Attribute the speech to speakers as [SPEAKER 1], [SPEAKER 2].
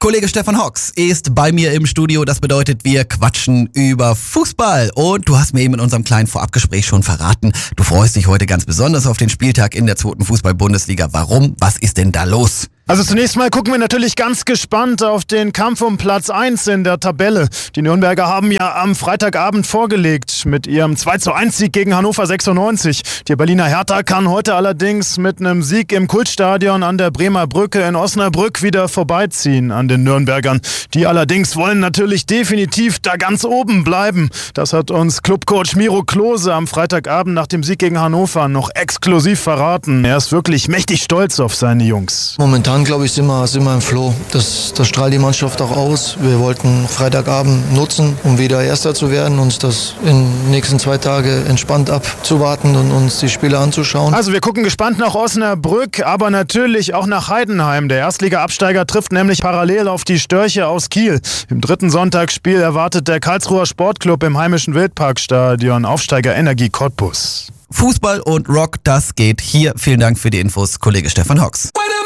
[SPEAKER 1] Kollege Stefan Hocks ist bei mir im Studio. Das bedeutet, wir quatschen über Fußball. Und du hast mir eben in unserem kleinen Vorabgespräch schon verraten, du freust dich heute ganz besonders auf den Spieltag in der 2. Fußball-Bundesliga. Warum? Was ist denn da los?
[SPEAKER 2] Also zunächst mal gucken wir natürlich ganz gespannt auf den Kampf um Platz 1 in der Tabelle. Die Nürnberger haben ja am Freitagabend vorgelegt mit ihrem 2:1-Sieg gegen Hannover 96. Die Berliner Hertha kann heute allerdings mit einem Sieg im Kultstadion an der Bremer Brücke in Osnabrück wieder vorbeiziehen an den Nürnbergern. Die allerdings wollen natürlich definitiv da ganz oben bleiben. Das hat uns Clubcoach Miro Klose am Freitagabend nach dem Sieg gegen Hannover noch exklusiv verraten. Er ist wirklich mächtig stolz auf seine Jungs.
[SPEAKER 3] Momentan, glaube ich, sind wir im Flow. Das strahlt die Mannschaft auch aus. Wir wollten Freitagabend nutzen, um wieder Erster zu werden, uns das in den nächsten 2 Tagen entspannt abzuwarten und uns die Spiele anzuschauen.
[SPEAKER 2] Also wir gucken gespannt nach Osnabrück, aber natürlich auch nach Heidenheim. Der Erstliga-Absteiger trifft nämlich parallel auf die Störche aus Kiel. Im 3. Sonntagsspiel erwartet der Karlsruher Sportclub im heimischen Wildparkstadion Aufsteiger Energie Cottbus.
[SPEAKER 1] Fußball und Rock, das geht hier. Vielen Dank für die Infos, Kollege Stefan Hocks.